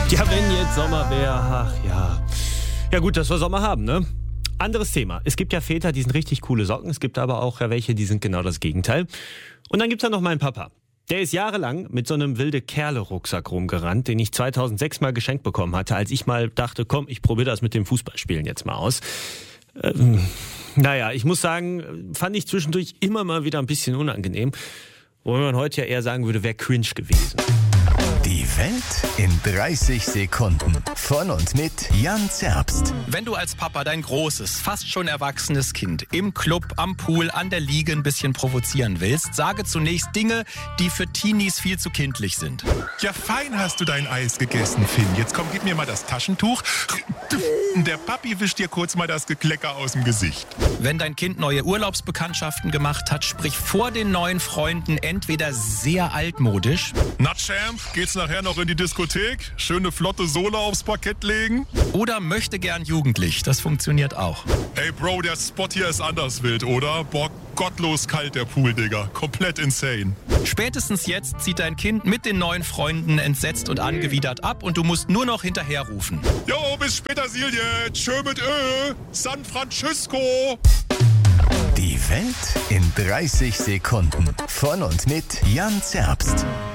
Ja, wenn jetzt Sommer wäre, ach ja. Ja gut, dass wir Sommer haben, ne? Anderes Thema. Es gibt ja Väter, die sind richtig coole Socken. Es gibt aber auch welche, die sind genau das Gegenteil. Und dann gibt's da noch meinen Papa. Der ist jahrelang mit so einem wilde-Kerle-Rucksack rumgerannt, den ich 2006 mal geschenkt bekommen hatte, als ich mal dachte, komm, ich probiere das mit dem Fußballspielen jetzt mal aus. Naja, ich muss sagen, fand ich zwischendurch immer mal wieder ein bisschen unangenehm. Wo man heute ja eher sagen würde, wäre cringe gewesen. Die Welt in 30 Sekunden. Von und mit Jan Zerbst. Wenn du als Papa dein großes, fast schon erwachsenes Kind im Club, am Pool, an der Liege ein bisschen provozieren willst, sage zunächst Dinge, die für Teenies viel zu kindlich sind. Ja, fein hast du dein Eis gegessen, Finn. Jetzt komm, gib mir mal das Taschentuch. Der Papi wischt dir kurz mal das Geklecker aus dem Gesicht. Wenn dein Kind neue Urlaubsbekanntschaften gemacht hat, sprich vor den neuen Freunden entweder sehr altmodisch. Na, Champ, geht's nachher noch in die Diskothek? Schöne flotte Sohle aufs Parkett legen? Oder möchte gern jugendlich. Das funktioniert auch. Ey, Bro, der Spot hier ist anders wild, oder? Boah, gottlos kalt der Pool, Digga. Komplett insane. Spätestens jetzt zieht dein Kind mit den neuen Freunden entsetzt und angewidert ab und du musst nur noch hinterherrufen. Jo, bis später, Silje. Tschö mit Ö. San Francisco. Die Welt in 30 Sekunden. Von und mit Jan Zerbst.